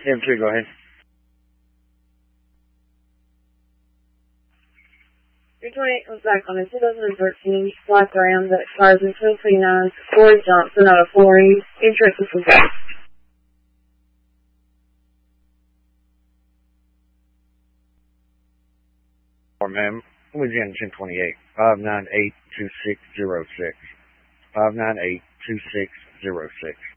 M3, go ahead. Your 28 comes back on a 2013 Black Ram that expires in 2029. Ford Johnson out of Florida. Interested for that. Or ma'am, Louisiana 1028, 598-2606. 598-2606.